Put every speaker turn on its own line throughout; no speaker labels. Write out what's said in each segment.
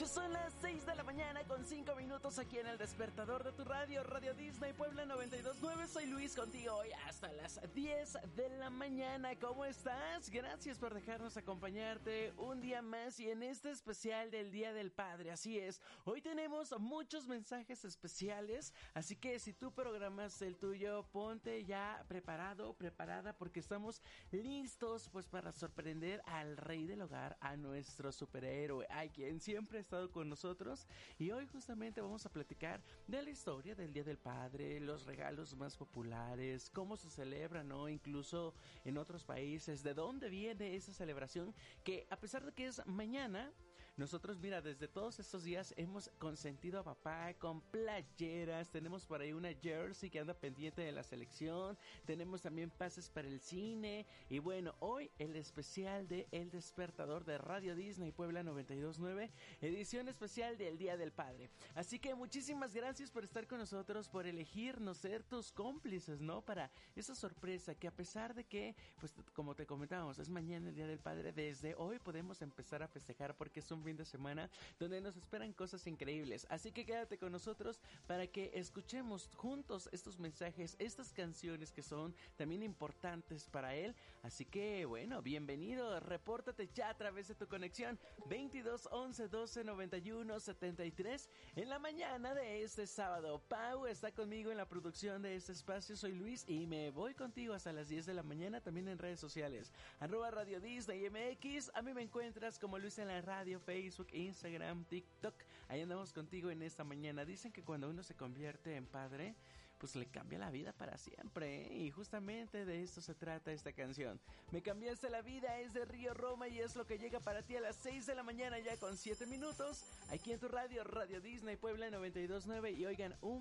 Son las 6 de la mañana con 5 minutos aquí en el despertador de tu radio, Radio Disney Puebla 92.9. Soy Luis contigo hoy hasta las 10 de la mañana. ¿Cómo estás? Gracias por dejarnos acompañarte un día más y en este especial del Día del Padre. Así es, hoy tenemos muchos mensajes especiales, así que si tú programas el tuyo, ponte ya preparado, preparada, porque estamos listos pues para sorprender al rey del hogar, a nuestro superhéroe, a quien siempre está con nosotros. Y hoy justamente vamos a platicar de la historia del Día del Padre, los regalos más populares, cómo se celebra, ¿no? Incluso en otros países, de dónde viene esa celebración, que a pesar de que es mañana, nosotros, mira, desde todos estos días hemos consentido a papá con playeras, tenemos por ahí una jersey que anda pendiente de la selección, tenemos también pases para el cine, y bueno, hoy el especial de El Despertador de Radio Disney Puebla 92.9, edición especial del Día del Padre. Así que muchísimas gracias por estar con nosotros, por elegirnos, ser tus cómplices, ¿no? Para esa sorpresa que a pesar de que, pues como te comentábamos, es mañana el Día del Padre, desde hoy podemos empezar a festejar porque es un fin de semana donde nos esperan cosas increíbles. Así que quédate con nosotros para que escuchemos juntos estos mensajes, estas canciones que son también importantes para él. Así que bueno, bienvenido, repórtate ya a través de tu conexión 22 11 12 91 73 en la mañana de este sábado. Pau está conmigo en la producción de este espacio. Soy Luis y me voy contigo hasta las 10 de la mañana, también en redes sociales, @Radio Disney MX. A mí me encuentras como Luis en la radio, Facebook, Instagram, TikTok. Ahí andamos contigo en esta mañana. Dicen que cuando uno se convierte en padre, pues le cambia la vida para siempre, ¿eh? Y justamente de esto se trata esta canción. Me cambiaste la vida, es de Río Roma y es lo que llega para ti a las 6 de la mañana ya con 7 minutos, aquí en tu radio, Radio Disney Puebla 92.9. Y oigan, un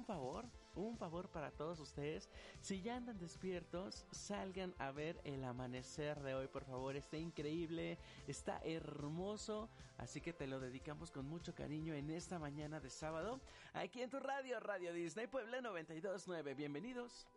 favor para todos ustedes, si ya andan despiertos, salgan a ver el amanecer de hoy, por favor. Está increíble, está hermoso, así que te lo dedicamos con mucho cariño en esta mañana de sábado, aquí en tu radio, Radio Disney Puebla 92.9. Bienvenidos.